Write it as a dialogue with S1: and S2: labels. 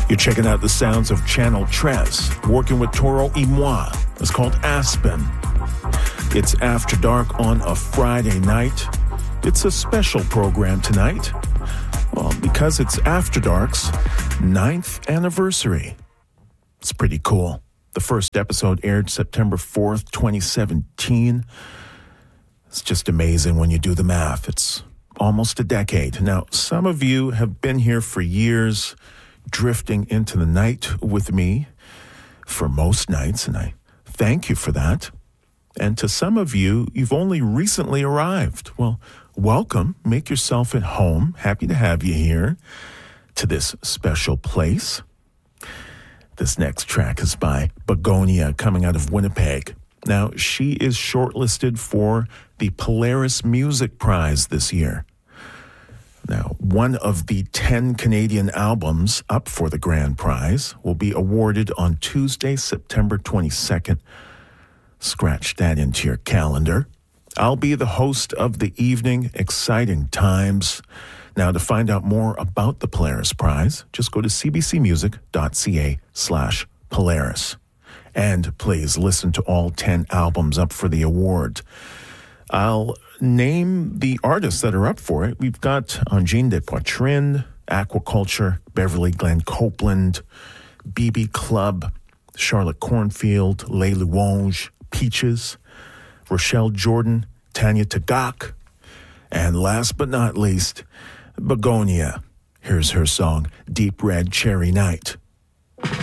S1: You're checking out the sounds of Channel Tres, working with Toro y Moi. It's called Aspen. It's After Dark on a Friday night. It's a special program tonight. Well, because it's After Dark's 9th anniversary. It's pretty cool. The first episode aired September 4th, 2017. It's just amazing when you do the math. It's almost a decade. Now, some of you have been here for years, drifting into the night with me for most nights, and I thank you for that. And to some of you, you've only recently arrived. Well, welcome. Make yourself at home. Happy to have you here to this special place. This next track is by Begonia, coming out of Winnipeg. Now, she is shortlisted for the Polaris Music Prize this year. Now, one of the 10 Canadian albums up for the grand prize will be awarded on Tuesday, September 22nd. Scratch that into your calendar. I'll be the host of the evening. Exciting times. Now, to find out more about the Polaris Prize, just go to cbcmusic.ca/Polaris. And please listen to all 10 albums up for the award. I'll name the artists that are up for it. We've got Angine de Poitrine, Aquaculture, Beverly Glenn Copeland, BB Club, Charlotte Cornfield, Les Louanges, Peaches, Rochelle Jordan, Tanya Tagaq, and last but not least, Begonia. Here's her song, Deep Red Cherry Night.